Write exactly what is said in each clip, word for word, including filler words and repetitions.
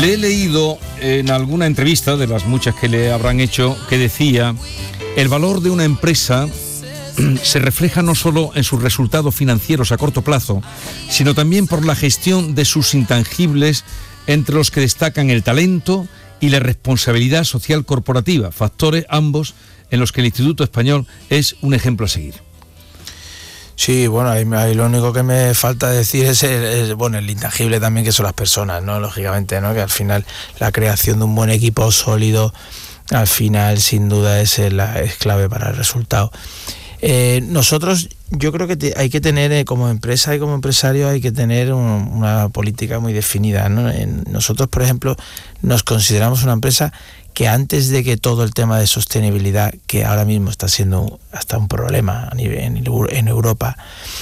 Le he leído en alguna entrevista, de las muchas que le habrán hecho, que decía: el valor de una empresa se refleja no solo en sus resultados financieros a corto plazo, sino también por la gestión de sus intangibles, entre los que destacan el talento y la responsabilidad social corporativa, factores ambos en los que el Instituto Español es un ejemplo a seguir. Sí, bueno, ahí, ahí lo único que me falta decir es, el, es bueno, el intangible también, que son las personas, ¿no? Lógicamente, ¿no? Que al final la creación de un buen equipo sólido, al final sin duda es, la, es clave para el resultado. Eh, nosotros, yo creo que te, hay que tener, eh, como empresa y como empresario, hay que tener un, una política muy definida, ¿no? En, nosotros, por ejemplo, nos consideramos una empresa que antes de que todo el tema de sostenibilidad, que ahora mismo está siendo hasta un problema a nivel, en, en Europa,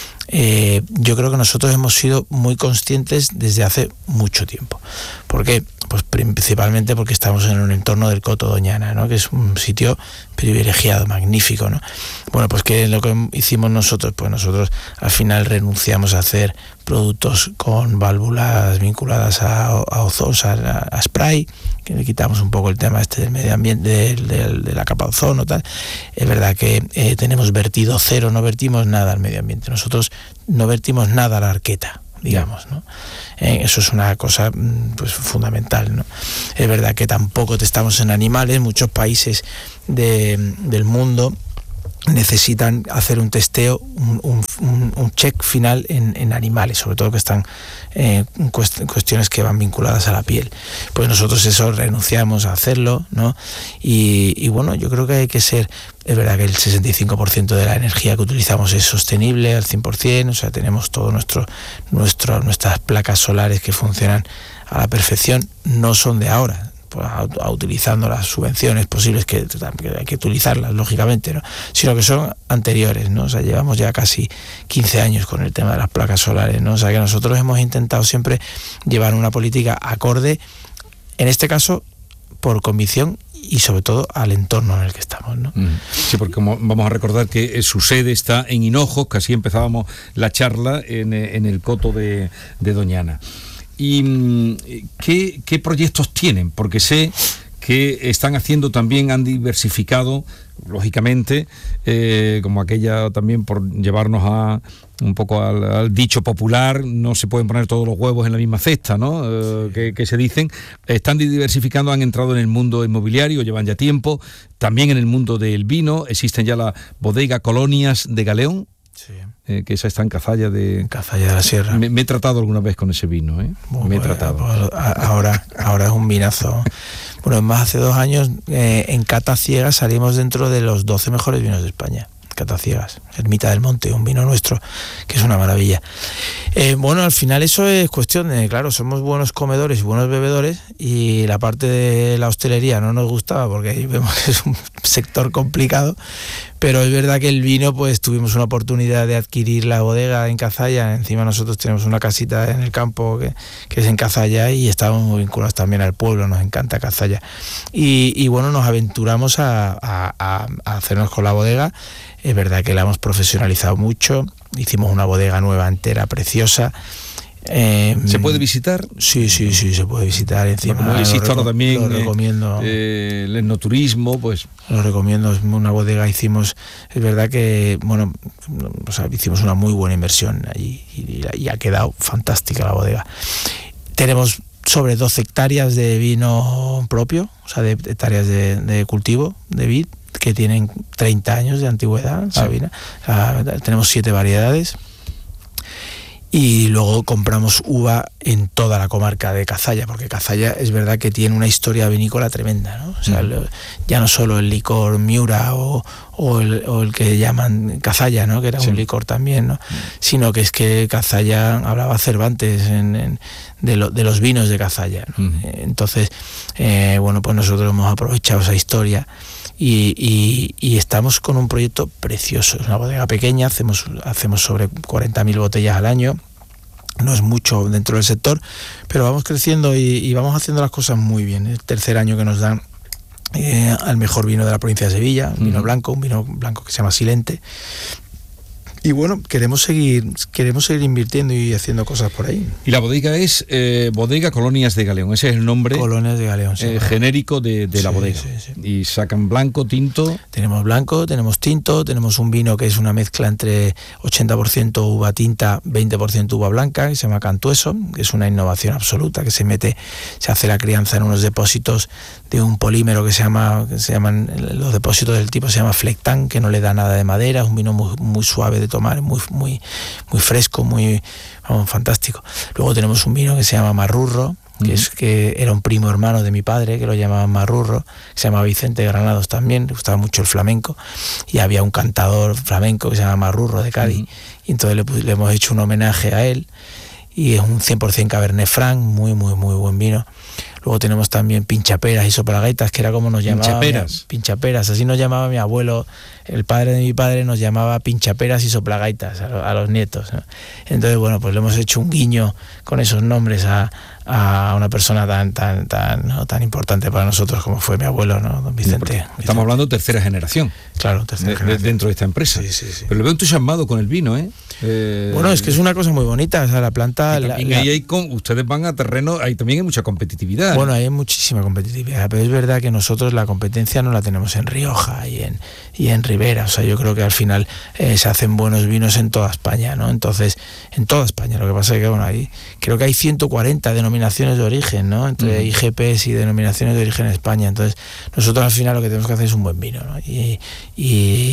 eh, yo creo que nosotros hemos sido muy conscientes desde hace mucho tiempo. ¿Por qué? Pues principalmente porque estamos en un entorno del Coto Doñana, ¿no? Que es un sitio privilegiado, magnífico, ¿no? Bueno, pues ¿qué es lo que hicimos nosotros? Pues nosotros al final renunciamos a hacer productos con válvulas vinculadas a, a ozono, a, a spray, que le quitamos un poco el tema este del medio ambiente, del, del, de la capa de ozono, tal. Es verdad que eh, tenemos vertido cero, no vertimos nada al medio ambiente. Nosotros no vertimos nada a la arqueta, digamos, ¿no? Eh, eso es una cosa pues fundamental, ¿no? Es verdad que tampoco estamos en animales. Muchos países de, del mundo necesitan hacer un testeo, un, un, un check final en, en animales, sobre todo que están eh, cuest- cuestiones que van vinculadas a la piel. Pues nosotros eso renunciamos a hacerlo, ¿no? Y, y bueno, yo creo que hay que ser, es verdad que el sesenta y cinco por ciento de la energía que utilizamos es sostenible al cien por ciento, o sea, tenemos todo nuestro, nuestro, nuestras placas solares que funcionan a la perfección, no son de ahora, A, a utilizando las subvenciones posibles, que, que hay que utilizarlas, lógicamente, ¿no? Sino que son anteriores, ¿no? O sea, llevamos ya casi quince años con el tema de las placas solares, ¿no? O sea, que nosotros hemos intentado siempre llevar una política acorde, en este caso, por convicción y sobre todo al entorno en el que estamos, ¿no? Sí, porque como vamos a recordar que su sede está en Hinojos, que así empezábamos la charla en, en el Coto de, de Doñana. ¿Y qué, qué proyectos tienen? Porque sé que están haciendo también, han diversificado, lógicamente, eh, como aquella también, por llevarnos a un poco al, al dicho popular, no se pueden poner todos los huevos en la misma cesta, ¿no? Eh, que, que se dicen. Están diversificando, han entrado en el mundo inmobiliario, llevan ya tiempo, también en el mundo del vino. Existen ya la bodega Colonias de Galeón. Sí. Eh, que esa está en Cazalla de... Cazalla de la Sierra. Me, me he tratado alguna vez con ese vino, ¿eh? Bueno, me he tratado. Pues, ahora, ahora es un vinazo. Bueno, más hace dos años eh, en Cata Ciegas salimos dentro de los doce mejores vinos de España. Cata Ciegas, Ermita del Monte, un vino nuestro, que es una maravilla. Eh, bueno, al final eso es cuestión de, claro, somos buenos comedores y buenos bebedores, y la parte de la hostelería no nos gustaba porque ahí vemos que es un sector complicado, pero es verdad que el vino, pues tuvimos una oportunidad de adquirir la bodega en Cazalla. Encima nosotros tenemos una casita en el campo que, que es en Cazalla, y estamos muy vinculados también al pueblo, nos encanta Cazalla. Y, y bueno, nos aventuramos a, a, a, a hacernos con la bodega. Es verdad que la hemos profesionalizado mucho, hicimos una bodega nueva entera, preciosa. Eh, ¿Se puede visitar? Sí, sí, sí, se puede visitar. Encima, como existe ahora también lo recomiendo, eh, el etnoturismo, pues... Lo recomiendo, es una bodega, hicimos, es verdad que, bueno, o sea, hicimos una muy buena inversión allí, y, y ha quedado fantástica la bodega. Tenemos sobre doce hectáreas de vino propio, o sea, de hectáreas de, de cultivo, de vid, que tienen treinta años de antigüedad. Sí. O sea, tenemos siete variedades. Y luego compramos uva en toda la comarca de Cazalla, porque Cazalla es verdad que tiene una historia vinícola tremenda, ¿no? O sea, mm. lo, ya no solo el licor Miura o, o, el, o el que llaman Cazalla, ¿no? Que era sí. un licor también, ¿no? Mm. Sino que es que Cazalla, hablaba Cervantes en, en, de, lo, de los vinos de Cazalla, ¿no? Mm. Entonces, eh, bueno, pues nosotros hemos aprovechado esa historia. Y, y, y estamos con un proyecto precioso. Es una bodega pequeña, hacemos, hacemos sobre cuarenta mil botellas al año. No es mucho dentro del sector, pero vamos creciendo y, y vamos haciendo las cosas muy bien. El tercer año que nos dan eh, al mejor vino de la provincia de Sevilla, un vino uh-huh. blanco, un vino blanco que se llama Silente. Y bueno, queremos seguir queremos seguir invirtiendo y haciendo cosas por ahí. Y la bodega es eh, Bodega Colonias de Galeón, ese es el nombre. Colonias de Galeón, sí, eh, genérico de, de la sí, bodega. Sí, sí. Y sacan blanco, tinto. Tenemos blanco, tenemos tinto, tenemos un vino que es una mezcla entre ochenta por ciento uva tinta, veinte por ciento uva blanca, que se llama Cantueso, que es una innovación absoluta, que se mete, se hace la crianza en unos depósitos de un polímero que se llama, que se llaman, los depósitos del tipo se llama Flectán, que no le da nada de madera, es un vino muy, muy suave de tomar, muy, muy, muy fresco, muy, vamos, fantástico. Luego tenemos un vino que se llama Marrurro, que uh-huh. es que era un primo hermano de mi padre, que lo llamaban Marrurro, que se llamaba Vicente Granados también, le gustaba mucho el flamenco, y había un cantador flamenco que se llama Marrurro de Cádiz, uh-huh. y entonces le, le hemos hecho un homenaje a él, y es un cien por ciento Cabernet Franc, muy, muy, muy buen vino. Luego tenemos también pinchaperas y soplagaitas, que era como nos llamaba. Pinchaperas. Pinchaperas, así nos llamaba mi abuelo, el padre de mi padre nos llamaba pinchaperas y soplagaitas a, lo, a los nietos, ¿no? Entonces, bueno, pues le hemos hecho un guiño con esos nombres a, a una persona tan tan tan ¿no? tan importante para nosotros como fue mi abuelo, ¿no? Don Vicente. Estamos Vicente. hablando de tercera generación. Claro, tercera de, generación. De, dentro de esta empresa. Sí, sí, sí. Pero lo veo entusiasmado con el vino, ¿eh? eh bueno, es que es una cosa muy bonita, o sea, la planta... La, la, ahí hay con, ustedes van a terreno, ahí también hay mucha competitividad. Bueno, hay muchísima competitividad, pero es verdad que nosotros la competencia no la tenemos en Rioja y en, y en Ribera, o sea, yo creo que al final eh, se hacen buenos vinos en toda España, ¿no? Entonces, en toda España, lo que pasa es que, bueno, ahí creo que hay ciento cuarenta denominaciones de origen, ¿no? Entre uh-huh. I G Ps y denominaciones de origen en España, entonces nosotros al final lo que tenemos que hacer es un buen vino, ¿no? Y, y,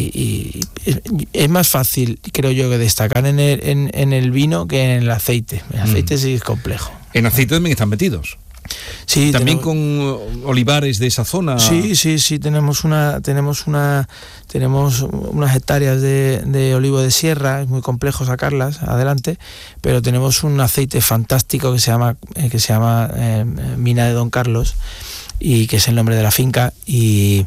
y, y es más fácil, creo yo, que destacar en el, en, en el vino que en el aceite. El aceite uh-huh. sí es complejo. En aceite también están metidos. Sí, también tenemos, con olivares de esa zona. Sí, sí, sí, tenemos una, tenemos una, tenemos unas hectáreas de, de olivo de sierra, es muy complejo sacarlas adelante, pero tenemos un aceite fantástico que se llama, eh, que se llama eh, Mina de Don Carlos, y que es el nombre de la finca, y,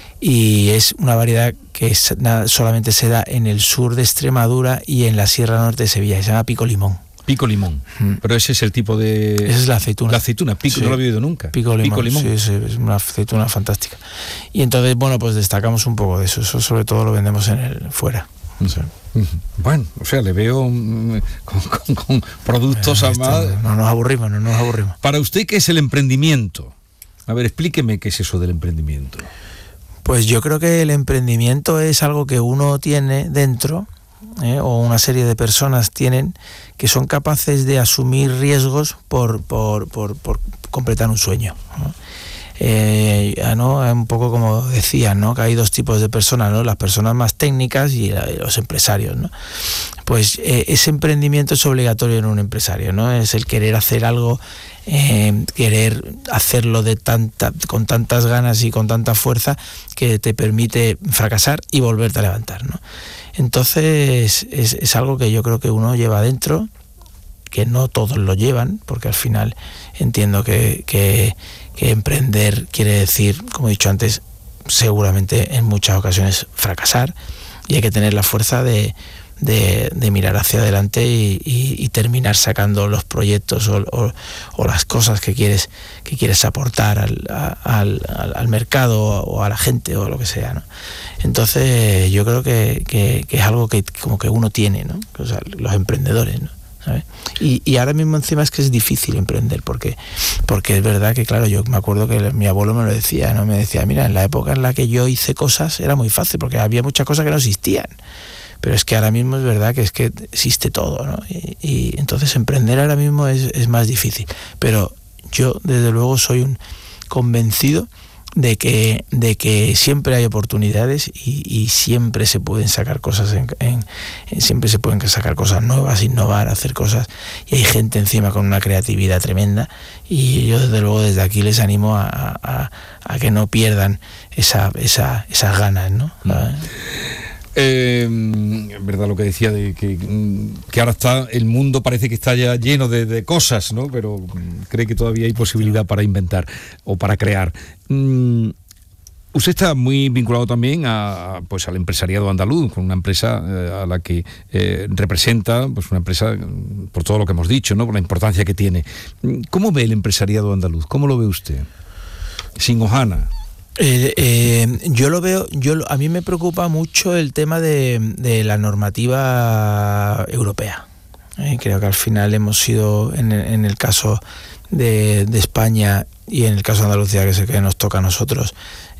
y es una variedad que es, nada, solamente se da en el sur de Extremadura y en la Sierra Norte de Sevilla, se llama Pico Limón. Pico limón, mm. pero ese es el tipo de... Esa es la aceituna. La aceituna, pico, sí. No lo había oído nunca. Pico limón, Pico limón. Sí, sí, es una aceituna fantástica. Y entonces, bueno, pues destacamos un poco de eso, eso sobre todo lo vendemos en el fuera. O sea, bueno, o sea, le veo mm, con, con, con productos eh, amados. No nos aburrimos, no nos aburrimos. Para usted, ¿qué es el emprendimiento? A ver, explíqueme qué es eso del emprendimiento. Pues yo creo que el emprendimiento es algo que uno tiene dentro, ¿eh? o una serie de personas tienen, que son capaces de asumir riesgos por, por, por, por completar un sueño, ¿no? Eh, ¿no? Un poco como decían, ¿no? Que hay dos tipos de personas, ¿no? Las personas más técnicas y la, los empresarios, ¿no? Pues eh, ese emprendimiento es obligatorio en un empresario, ¿no? Es el querer hacer algo, eh, querer hacerlo de tanta, con tantas ganas y con tanta fuerza que te permite fracasar y volverte a levantar, ¿no? Entonces es, es algo que yo creo que uno lleva dentro, que no todos lo llevan, porque al final entiendo que, que, que emprender quiere decir, como he dicho antes, seguramente en muchas ocasiones fracasar, y hay que tener la fuerza de, de, de mirar hacia adelante y, y, y terminar sacando los proyectos o, o, o las cosas que quieres que quieres aportar al, al, al, al mercado o a la gente o lo que sea, ¿no? Entonces yo creo que, que, que es algo que como que uno tiene, ¿no? O sea, los emprendedores, ¿no? ¿Sabes? Y, y ahora mismo encima es que es difícil emprender, porque porque es verdad que, claro, yo me acuerdo que mi abuelo me lo decía, ¿no? Me decía, mira, en la época en la que yo hice cosas era muy fácil, porque había muchas cosas que no existían, pero es que ahora mismo es verdad que es que existe todo, ¿no? Y, y entonces emprender ahora mismo es, es más difícil, pero yo desde luego soy un convencido de que de que siempre hay oportunidades y, y siempre se pueden sacar cosas en, en, en siempre se pueden sacar cosas nuevas, innovar, hacer cosas, y hay gente encima con una creatividad tremenda, y yo desde luego desde aquí les animo a, a, a que no pierdan esa, esa, esas ganas, ¿no? Mm. Eh, verdad lo que decía de que, que ahora está el mundo, parece que está ya lleno de, de cosas, ¿no? Pero cree que todavía hay posibilidad para inventar o para crear. Mm, usted está muy vinculado también a, pues al empresariado andaluz, con una empresa eh, a la que eh, representa, pues una empresa por todo lo que hemos dicho, ¿no? Por la importancia que tiene. ¿Cómo ve el empresariado andaluz? ¿Cómo lo ve usted? Sin Ojana. Eh, eh, yo lo veo, yo a mí me preocupa mucho el tema de, de la normativa europea. Eh, creo que al final hemos sido, en, en el caso de, de España y en el caso de Andalucía, que es el que nos toca a nosotros,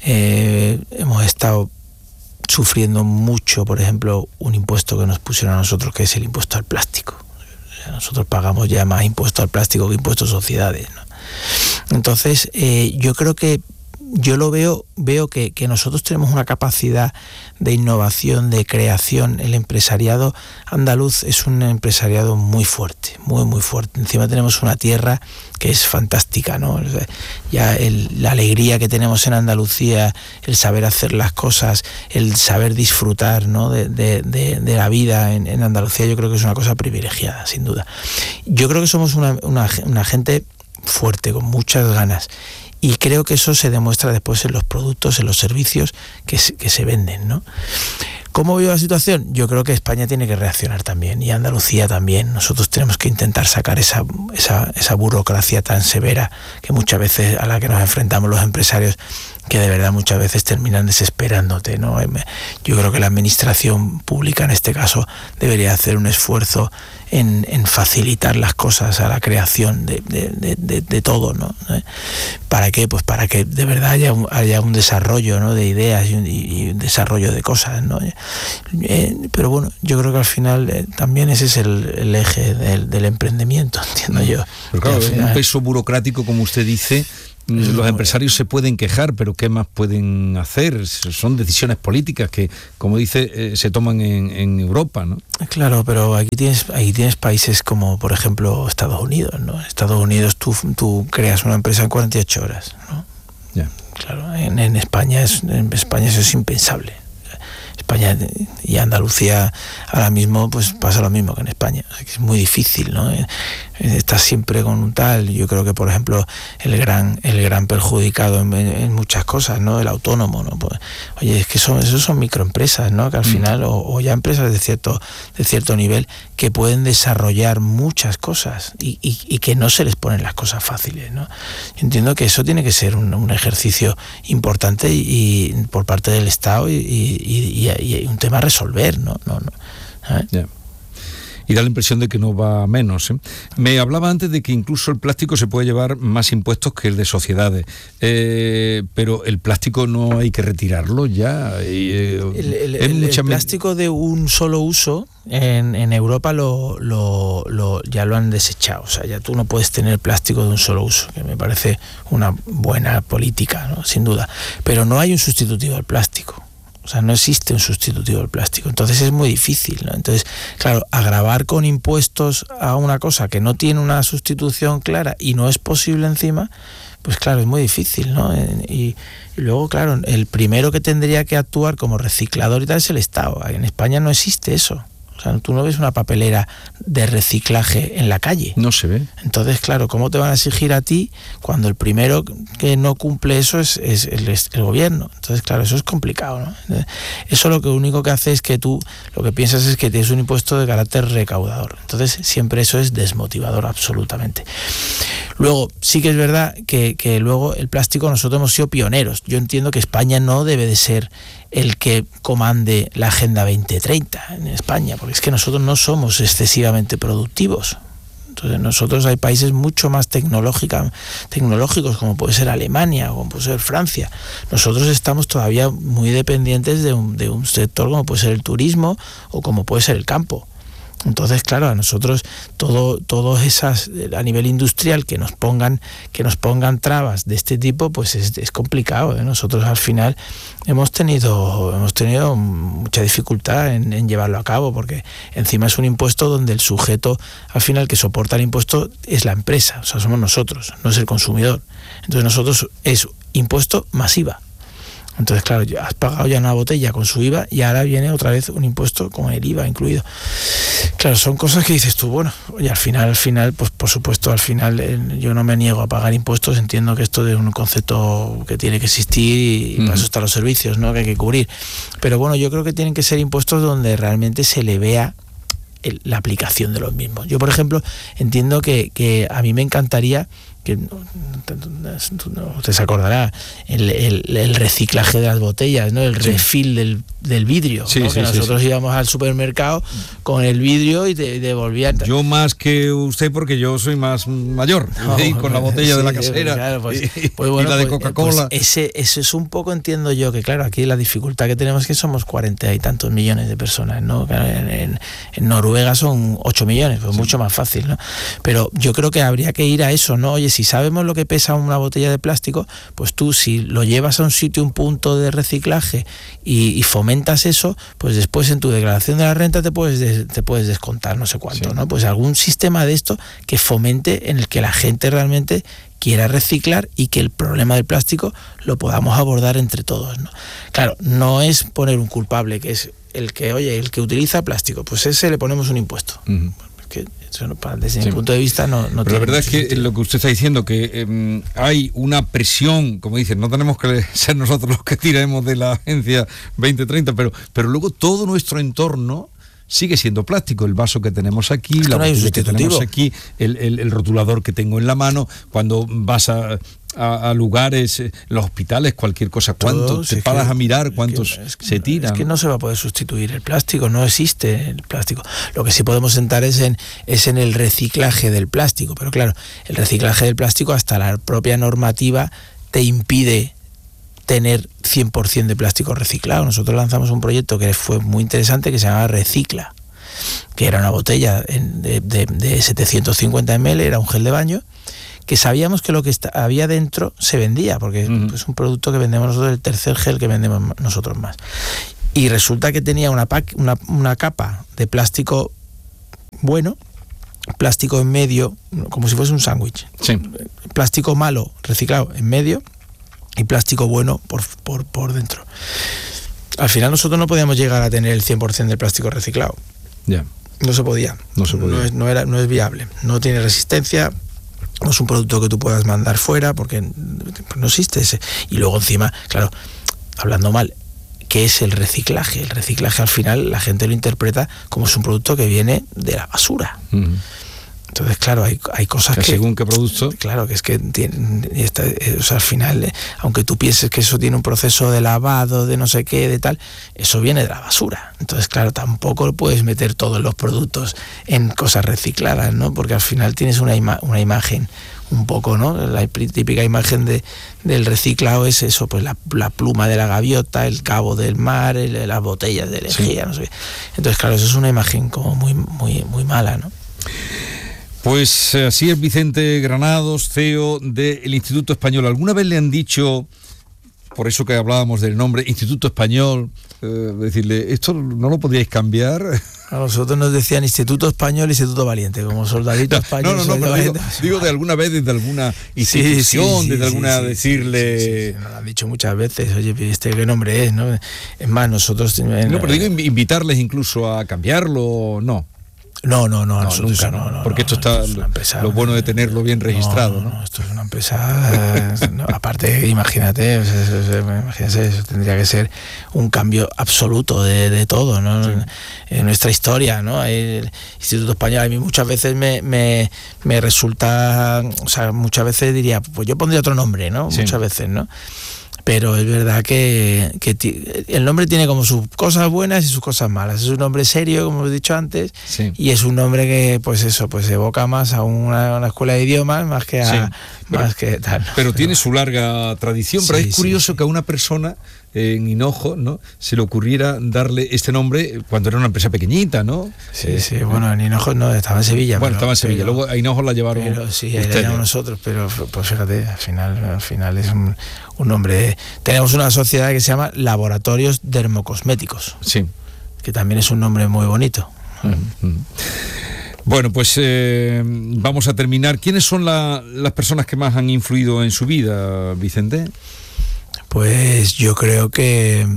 eh, hemos estado sufriendo mucho, por ejemplo, un impuesto que nos pusieron a nosotros, que es el impuesto al plástico. Nosotros pagamos ya más impuesto al plástico que impuesto a sociedades, ¿no? Entonces, eh, yo creo que yo lo veo, veo que, que nosotros tenemos una capacidad de innovación, de creación. El empresariado andaluz es un empresariado muy fuerte, muy, muy fuerte. Encima tenemos una tierra que es fantástica, ¿no? Ya el, la alegría que tenemos en Andalucía, el saber hacer las cosas, el saber disfrutar, ¿no?, de, de, de, de la vida en, en Andalucía, yo creo que es una cosa privilegiada, sin duda. Yo creo que somos una, una, una gente fuerte, con muchas ganas. Y creo que eso se demuestra después en los productos, en los servicios que se, que se venden, ¿no? ¿Cómo veo la situación? Yo creo que España tiene que reaccionar también, y Andalucía también. Nosotros tenemos que intentar sacar esa, esa, esa burocracia tan severa que muchas veces a la que nos enfrentamos los empresarios, que de verdad muchas veces terminan desesperándote, ¿no? Yo creo que la administración pública en este caso debería hacer un esfuerzo en, en facilitar las cosas a la creación de, de, de, de, de todo, ¿no? ¿Para qué? Pues para que de verdad haya un, haya un desarrollo, ¿no?, de ideas y un, y un desarrollo de cosas, ¿no? Eh, pero bueno, yo creo que al final eh, también ese es el, el eje del, del emprendimiento, entiendo yo. Pero claro, final, un peso burocrático, como usted dice. Los empresarios se pueden quejar, pero ¿qué más pueden hacer? Son decisiones políticas que, como dice, eh, se toman en, en Europa, ¿no? Claro, pero aquí tienes, aquí tienes países como, por ejemplo, Estados Unidos, ¿no? En Estados Unidos tú, tú creas una empresa en cuarenta y ocho horas, ¿no? Ya. Claro, en, en España es, en España eso es impensable. España y Andalucía ahora mismo pues pasa lo mismo que en España, o sea, que es muy difícil, ¿no? Estás siempre con un tal. Yo creo que, por ejemplo, el gran el gran perjudicado en, en muchas cosas, ¿no?, el autónomo, ¿no? Pues, oye, es que son esos son microempresas, ¿no?, que al final o, o ya empresas de cierto de cierto nivel que pueden desarrollar muchas cosas y, y, y que no se les ponen las cosas fáciles, ¿no? Yo entiendo que eso tiene que ser un, un ejercicio importante y, y por parte del Estado y, y, y, y un tema a resolver, ¿no? no, no ¿eh? Yeah. Y da la impresión de que no va menos, ¿eh? Me hablaba antes de que incluso el plástico se puede llevar más impuestos que el de sociedades, eh, pero el plástico no hay que retirarlo ya. Eh, el el, el, el plástico de un solo uso en, en Europa lo, lo, lo ya lo han desechado, o sea, ya tú no puedes tener plástico de un solo uso, que me parece una buena política, ¿no?, sin duda, pero no hay un sustitutivo al plástico. O sea, no existe un sustitutivo del plástico. Entonces es muy difícil, ¿no? Entonces, claro, agravar con impuestos a una cosa que no tiene una sustitución clara y no es posible encima, pues claro, es muy difícil, ¿no? Y, y luego, claro, el primero que tendría que actuar como reciclador y tal es el Estado. En España no existe eso. O sea, tú no ves una papelera de reciclaje en la calle. No se ve. Entonces, claro, ¿cómo te van a exigir a ti cuando el primero que no cumple eso es, es, el, es el gobierno? Entonces, claro, eso es complicado, ¿no? Eso lo que único que hace es que tú lo que piensas es que tienes un impuesto de carácter recaudador. Entonces, siempre eso es desmotivador absolutamente. Luego, sí que es verdad que, que luego el plástico nosotros hemos sido pioneros. Yo entiendo que España no debe de ser el que comande la Agenda veinte treinta en España, porque es que nosotros no somos excesivamente productivos. Entonces nosotros hay países mucho más tecnológica, tecnológicos, como puede ser Alemania o como puede ser Francia. Nosotros estamos todavía muy dependientes de un, de un sector como puede ser el turismo o como puede ser el campo. Entonces, claro, a nosotros todo, todos esas a nivel industrial que nos pongan que nos pongan trabas de este tipo, pues es, es complicado, ¿eh? Nosotros al final hemos tenido hemos tenido mucha dificultad en, en llevarlo a cabo, porque encima es un impuesto donde el sujeto al final que soporta el impuesto es la empresa, o sea, somos nosotros, no es el consumidor. Entonces nosotros es impuesto más I V A. Entonces, claro, has pagado ya una botella con su I V A y ahora viene otra vez un impuesto con el I V A incluido. Claro, son cosas que dices tú, bueno, y al final, al final, pues por supuesto, al final eh, yo no me niego a pagar impuestos, entiendo que esto es un concepto que tiene que existir y, y mm. para eso están los servicios, ¿no?, que hay que cubrir. Pero bueno, yo creo que tienen que ser impuestos donde realmente se le vea el, la aplicación de los mismos. Yo, por ejemplo, entiendo que, que a mí me encantaría que no, no, usted se acordará, el, el, el reciclaje de las botellas, ¿no? El sí. refill del, del vidrio, sí, ¿no? sí, que sí, nosotros sí. íbamos al supermercado con el vidrio y te, devolvían. Yo más que usted porque yo soy más mayor, no, y con la botella sí, de la casera, claro, pues, y, pues bueno, y la de pues, Coca-Cola. Pues ese, ese es un poco, entiendo yo, que claro, aquí la dificultad que tenemos es que somos cuarenta y tantos millones de personas, ¿no? Claro, en, en, en Noruega son ocho millones, pues sí. mucho más fácil, ¿no? Pero yo creo que habría que ir a eso, ¿no? Oye, si sabemos lo que pesa una botella de plástico, pues tú si lo llevas a un sitio, un punto de reciclaje y, y fomentas eso, pues después en tu declaración de la renta te puedes de, te puedes descontar no sé cuánto, sí. ¿no? Pues algún sistema de esto que fomente en el que la gente realmente quiera reciclar y que el problema del plástico lo podamos abordar entre todos, ¿no? Claro, no es poner un culpable, que es el que, oye, el que utiliza plástico, pues ese le ponemos un impuesto. Uh-huh. Que eso no, desde sí. mi punto de vista no, no Pero la verdad es que sentido. Lo que usted está diciendo, que eh, hay una presión, como dicen, no tenemos que ser nosotros los que tiremos de la Agencia veinte treinta, pero, pero luego todo nuestro entorno sigue siendo plástico, el vaso que tenemos aquí, es que la no botella que tenemos aquí, el, el, el rotulador que tengo en la mano, cuando vas a, a, a lugares, los hospitales, cualquier cosa, ¿cuánto? Todo, te paras que, a mirar cuántos es que, es que, se tiran. Es que no se va a poder sustituir el plástico, no existe el plástico. Lo que sí podemos sentar es en, es en el reciclaje del plástico, pero claro, el reciclaje del plástico hasta la propia normativa te impide tener cien por ciento de plástico reciclado. Nosotros lanzamos un proyecto que fue muy interesante que se llama Recicla, que era una botella de, de, de setecientos cincuenta mililitros, era un gel de baño, que sabíamos que lo que está, había dentro se vendía, porque uh-huh. es un producto que vendemos nosotros, el tercer gel que vendemos nosotros más. Y resulta que tenía una, pack, una, una capa de plástico bueno, plástico en medio, como si fuese un sándwich. Sí. Plástico malo, reciclado, en medio, y plástico bueno por, por, por dentro. Al final nosotros no podíamos llegar a tener el cien por ciento del plástico reciclado. Ya. No se podía. No se podía. No es, no era, no es viable. No tiene resistencia. No es un producto que tú puedas mandar fuera porque no existe ese. Y luego encima, claro, hablando mal, ¿qué es el reciclaje? El reciclaje al final la gente lo interpreta como es un producto que viene de la basura. Uh-huh. Entonces, claro, hay, hay cosas que... ¿Según qué producto? Claro, que es que tiene, esta, o sea, al final, aunque tú pienses que eso tiene un proceso de lavado, de no sé qué, de tal, eso viene de la basura. Entonces, claro, tampoco puedes meter todos los productos en cosas recicladas, ¿no? Porque al final tienes una, ima- una imagen un poco, ¿no? La típica imagen de, del reciclado es eso, pues la, la pluma de la gaviota, el cabo del mar, el, las botellas de lejía, sí. no sé qué. Entonces, claro, eso es una imagen como muy, muy, muy mala, ¿no? Pues así es Vicente Granados, C E O del Instituto Español. ¿Alguna vez le han dicho, por eso que hablábamos del nombre, Instituto Español, eh, decirle, esto no lo podríais cambiar? A nosotros nos decían Instituto Español, Instituto Valiente, como soldadito español. No, no, no, pero digo, digo de alguna vez desde alguna institución, sí, sí, sí, desde alguna sí, decirle... Sí, sí, sí. Nos lo han dicho muchas veces, oye, ¿este qué nombre es? ¿No? Es más, nosotros... No, pero digo invitarles incluso a cambiarlo, no. No, no, no, no nosotros nunca, no, no, porque esto está esto es empresa, lo bueno de tenerlo bien registrado, ¿no? No, no, esto es una empresa, no, aparte, imagínate, eso, eso, imagínate, eso tendría que ser un cambio absoluto de, de todo, ¿no? Sí. En, en nuestra historia, ¿no? El Instituto Español a mí muchas veces me, me, me resulta, o sea, muchas veces diría, pues yo pondría otro nombre, ¿no? Sí. Muchas veces, ¿no? Pero es verdad que, que t- el nombre tiene como sus cosas buenas y sus cosas malas. Es un nombre serio, como he dicho antes, sí. y es un nombre que, pues eso, pues evoca más a una, una escuela de idiomas más que a sí, pero, más que tal. Pero, pero tiene su larga tradición. Sí, pero es curioso sí, sí. que a una persona en Hinojo, ¿no?, se le ocurriera darle este nombre cuando era una empresa pequeñita, ¿no? Sí, eh, sí, bueno, en Hinojo no, estaba en Sevilla. Bueno, pero, estaba en Sevilla, pero, luego a Hinojo la llevaron. Pero sí, ahí la llevamos nosotros, pero pues fíjate, al final, al final es un, un nombre. Tenemos una sociedad que se llama Laboratorios Dermocosméticos. Sí. Que también es un nombre muy bonito. Mm-hmm. Bueno, pues eh, vamos a terminar. ¿Quiénes son la, las personas que más han influido en su vida, Vicente? Pues yo creo que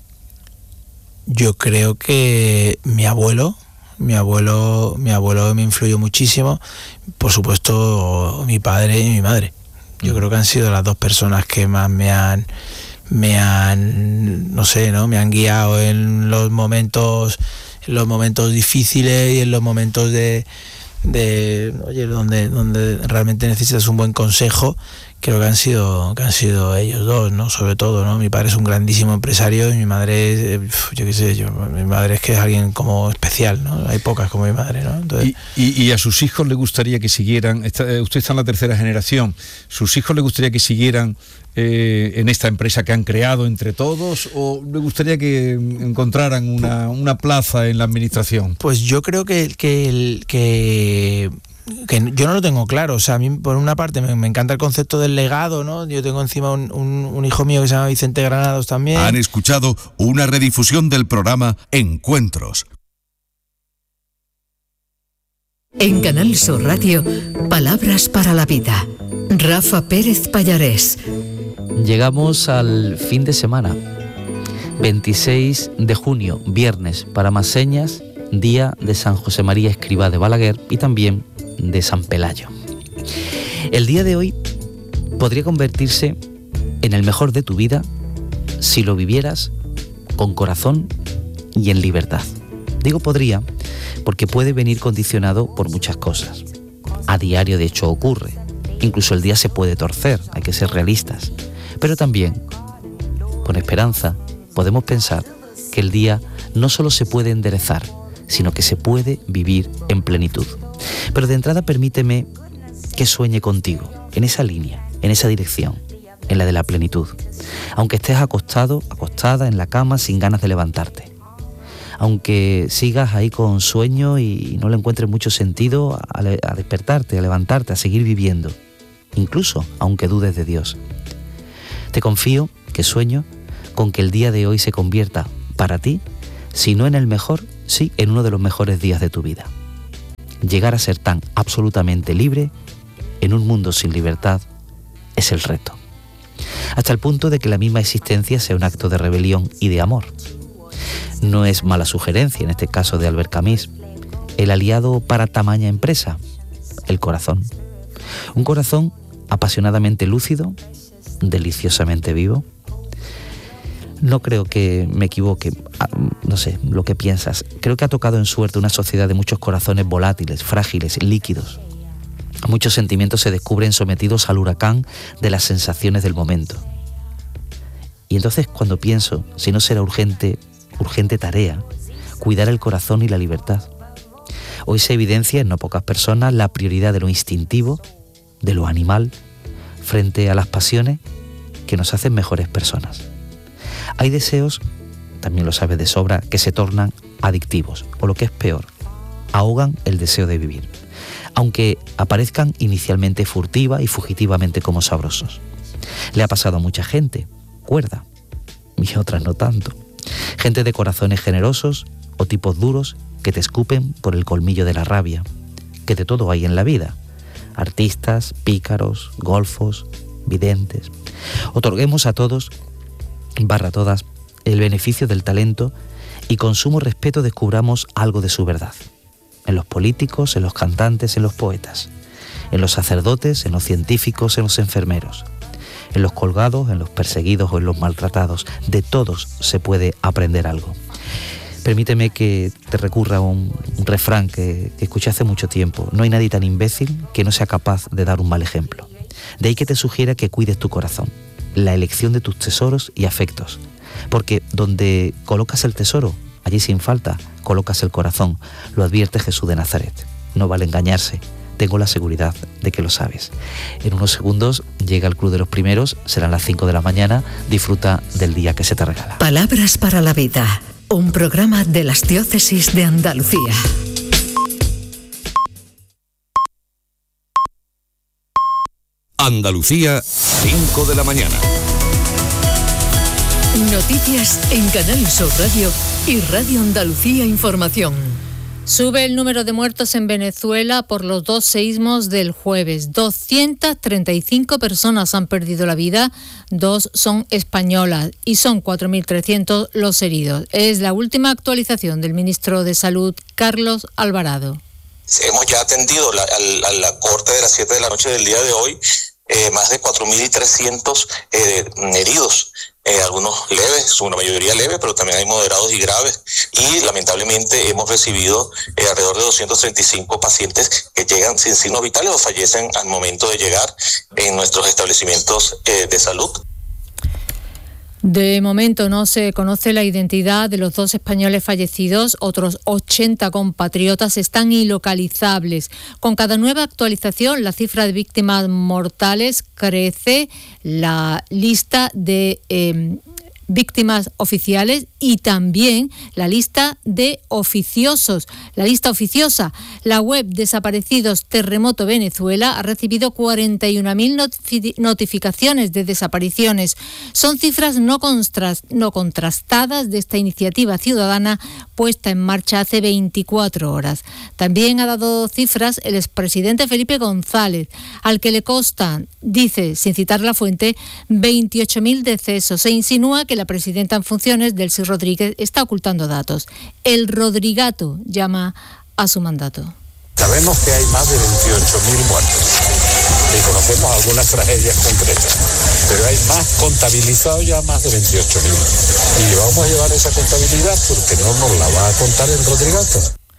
yo creo que mi abuelo, mi abuelo, mi abuelo me influyó muchísimo, por supuesto mi padre y mi madre. Yo creo que han sido las dos personas que más me han me han no sé, ¿no? me han guiado en los momentos en los momentos difíciles y en los momentos de de oye, donde, donde realmente necesitas un buen consejo, creo que han sido que han sido ellos dos, ¿no? Sobre todo, ¿no? Mi padre es un grandísimo empresario y mi madre, eh, yo qué sé, yo, mi madre es que es alguien como especial, ¿no? Hay pocas como mi madre, ¿no? Entonces, y, y, y a sus hijos le gustaría que siguieran, está, usted está en la tercera generación, ¿sus hijos le gustaría que siguieran eh, en esta empresa que han creado entre todos, o le gustaría que encontraran una, una plaza en la administración? Pues yo creo que que, que que yo no lo tengo claro. O sea, a mí por una parte me, me encanta el concepto del legado, ¿no? Yo tengo encima un, un, un hijo mío que se llama Vicente Granados también. Han escuchado una redifusión del programa Encuentros. En Canal Sur Radio, Palabras para la Vida. Rafa Pérez Pallarés. Llegamos al fin de semana. veintiséis de junio, viernes, para más señas, día de San José María Escrivá de Balaguer y también de San Pelayo. El día de hoy podría convertirse en el mejor de tu vida si lo vivieras con corazón y en libertad. Digo podría porque puede venir condicionado por muchas cosas. A diario, de hecho, ocurre. Incluso el día se puede torcer, hay que ser realistas. Pero también, con esperanza, podemos pensar que el día no solo se puede enderezar, sino que se puede vivir en plenitud. Pero de entrada permíteme que sueñe contigo, en esa línea, en esa dirección, en la de la plenitud. Aunque estés acostado, acostada en la cama sin ganas de levantarte. Aunque sigas ahí con sueño y no le encuentres mucho sentido a, a despertarte, a levantarte, a seguir viviendo. Incluso aunque dudes de Dios. Te confío que sueño con que el día de hoy se convierta para ti, si no en el mejor, sí en uno de los mejores días de tu vida. Llegar a ser tan absolutamente libre en un mundo sin libertad es el reto. Hasta el punto de que la misma existencia sea un acto de rebelión y de amor. No es mala sugerencia, en este caso de Albert Camus, el aliado para tamaña empresa, el corazón. Un corazón apasionadamente lúcido, deliciosamente vivo. No creo que me equivoque, no sé, lo que piensas. Creo que ha tocado en suerte una sociedad de muchos corazones volátiles, frágiles, líquidos. Muchos sentimientos se descubren sometidos al huracán de las sensaciones del momento. Y entonces cuando pienso, si no será urgente, urgente tarea, cuidar el corazón y la libertad. Hoy se evidencia en no pocas personas la prioridad de lo instintivo, de lo animal, frente a las pasiones que nos hacen mejores personas. Hay deseos, también lo sabes de sobra, que se tornan adictivos, o lo que es peor, ahogan el deseo de vivir, aunque aparezcan inicialmente furtiva y fugitivamente como sabrosos. Le ha pasado a mucha gente, cuerda, y otras no tanto. Gente de corazones generosos o tipos duros que te escupen por el colmillo de la rabia, que de todo hay en la vida. Artistas, pícaros, golfos, videntes. Otorguemos a todos, barra todas, el beneficio del talento y con sumo respeto descubramos algo de su verdad. En los políticos, en los cantantes, en los poetas. En los sacerdotes, en los científicos, en los enfermeros. En los colgados, en los perseguidos o en los maltratados. De todos se puede aprender algo. Permíteme que te recurra a un, un refrán que, que escuché hace mucho tiempo. No hay nadie tan imbécil que no sea capaz de dar un mal ejemplo. De ahí que te sugiera que cuides tu corazón, la elección de tus tesoros y afectos. Porque donde colocas el tesoro, allí sin falta, colocas el corazón. Lo advierte Jesús de Nazaret. No vale engañarse. Tengo la seguridad de que lo sabes. En unos segundos llega el Club de los Primeros, serán las cinco de la mañana. Disfruta del día que se te regala. Palabras para la Vida, un programa de las diócesis de Andalucía. Andalucía, cinco de la mañana. Noticias en Canal Sur Radio y Radio Andalucía Información. Sube el número de muertos en Venezuela por los dos seísmos del jueves. doscientas treinta y cinco personas han perdido la vida, dos son españolas y son cuatro mil trescientos los heridos. Es la última actualización del ministro de Salud, Carlos Alvarado. Hemos ya atendido la, a, a la corte de las siete de la noche del día de hoy, eh, más de cuatro mil trescientos eh, heridos Eh, algunos leves, una mayoría leve, pero también hay moderados y graves, y lamentablemente hemos recibido eh, alrededor de doscientos treinta y cinco pacientes que llegan sin signos vitales o fallecen al momento de llegar en nuestros establecimientos eh, de salud. De momento no se conoce la identidad de los dos españoles fallecidos. Otros ochenta compatriotas están ilocalizables. Con cada nueva actualización, la cifra de víctimas mortales crece. La lista de eh, víctimas oficiales y también la lista de oficiosos. La lista oficiosa, la web Desaparecidos Terremoto Venezuela ha recibido cuarenta y una mil notificaciones de desapariciones. Son cifras no, contrast, no contrastadas de esta iniciativa ciudadana puesta en marcha hace veinticuatro horas. También ha dado cifras el expresidente Felipe González, al que le constan, dice, sin citar la fuente, veintiocho mil decesos. Se insinúa que la presidenta en funciones, Delcy Rodríguez, está ocultando datos. El Rodrigato llama a su mandato. Sabemos que hay más de veintiocho mil muertos y conocemos algunas tragedias concretas, pero hay más contabilizados, ya más de veintiocho mil. Y vamos a llevar esa contabilidad porque no nos la va a contar el Rodrigato.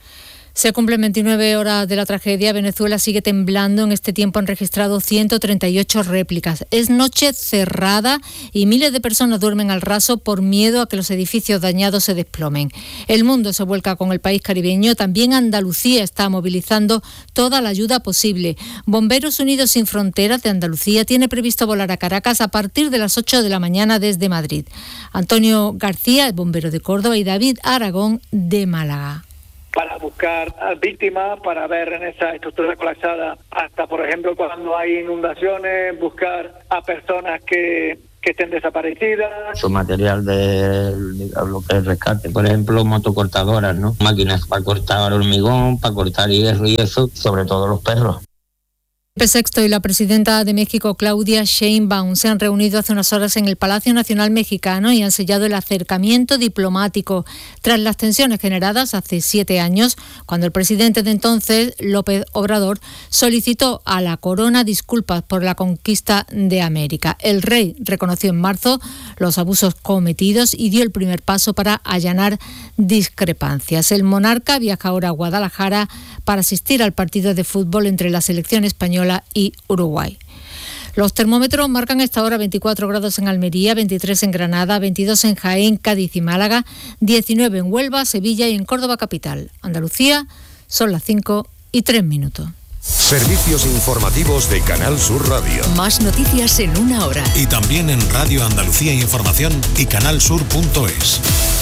Se cumplen veintinueve horas de la tragedia. Venezuela sigue temblando. En este tiempo han registrado ciento treinta y ocho réplicas. Es noche cerrada y miles de personas duermen al raso por miedo a que los edificios dañados se desplomen. El mundo se vuelca con el país caribeño. También Andalucía está movilizando toda la ayuda posible. Bomberos Unidos Sin Fronteras de Andalucía tiene previsto volar a Caracas a partir de las ocho de la mañana desde Madrid. Antonio García es bombero de Córdoba y David Aragón de Málaga. Para buscar víctimas, para ver en esa estructura colapsada, hasta por ejemplo cuando hay inundaciones, buscar a personas que, que estén desaparecidas. Su material de, de lo que es rescate, por ejemplo, motocortadoras, ¿no? Máquinas para cortar hormigón, para cortar hierro y eso, sobre todo los perros. Felipe sexto y la presidenta de México, Claudia Sheinbaum, se han reunido hace unas horas en el Palacio Nacional Mexicano y han sellado el acercamiento diplomático tras las tensiones generadas hace siete años, cuando el presidente de entonces, López Obrador, solicitó a la corona disculpas por la conquista de América. El rey reconoció en marzo los abusos cometidos y dio el primer paso para allanar discrepancias. El monarca viaja ahora a Guadalajara para asistir al partido de fútbol entre la selección española y Uruguay. Los termómetros marcan a esta hora veinticuatro grados en Almería, veintitrés en Granada, veintidós en Jaén, Cádiz y Málaga, diecinueve en Huelva, Sevilla y en Córdoba capital. Andalucía, son las cinco y tres minutos. Servicios informativos de Canal Sur Radio. Más noticias en una hora. Y también en Radio Andalucía Información y canalsur punto es.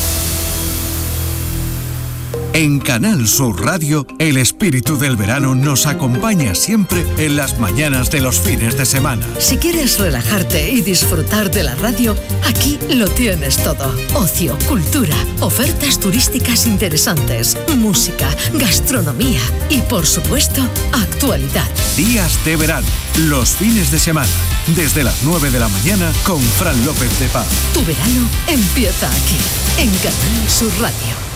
En Canal Sur Radio, el espíritu del verano nos acompaña siempre en las mañanas de los fines de semana. Si quieres relajarte y disfrutar de la radio, aquí lo tienes todo. Ocio, cultura, ofertas turísticas interesantes, música, gastronomía y, por supuesto, actualidad. Días de verano, los fines de semana, desde las nueve de la mañana con Fran López de Paz. Tu verano empieza aquí, en Canal Sur Radio.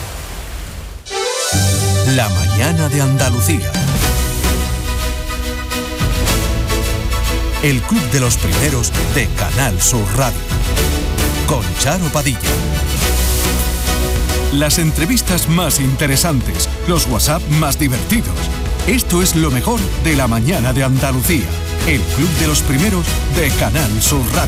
La mañana de Andalucía. El club de los primeros de Canal Sur Radio. Con Charo Padilla. Las entrevistas más interesantes, los WhatsApp más divertidos. Esto es lo mejor de la mañana de Andalucía. El club de los primeros de Canal Sur Radio.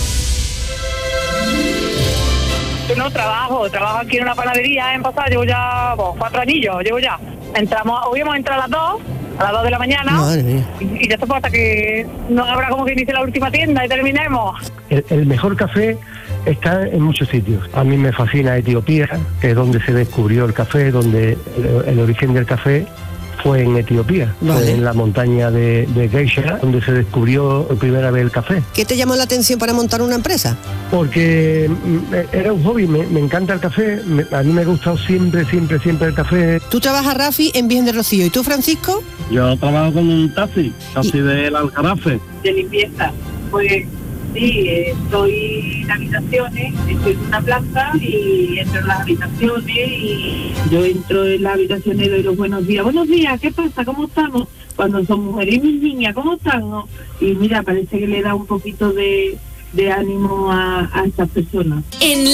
No trabajo, trabajo aquí en una panadería en Pasado, llevo ya pues, cuatro anillos, llevo ya. Entramos, hoy hemos entrado a las dos, a las dos de la mañana, y, y ya se puede hasta que no habrá como que inicie la última tienda y terminemos. El, el mejor café está en muchos sitios. A mí me fascina Etiopía, que es donde se descubrió el café, donde el, el origen del café fue en Etiopía, vale. Fue en la montaña de, de Geisha, donde se descubrió por primera vez el café. ¿Qué te llamó la atención para montar una empresa? Porque era un hobby, me, me encanta el café, me, a mí me ha gustado siempre, siempre, siempre el café. Tú trabajas, Rafi, en Virgen del Rocío, ¿y tú, Francisco? Yo trabajo con un taxi, taxi ¿Y? del Aljarafe. De limpieza, pues sí, estoy en habitaciones, estoy en una plaza y entro en las habitaciones y yo entro en las habitaciones y doy los buenos días. Buenos días, ¿qué pasa? ¿Cómo estamos? Cuando son mujeres y mis niñas, ¿cómo están? Y mira, parece que le da un poquito de, de ánimo a, a estas personas. En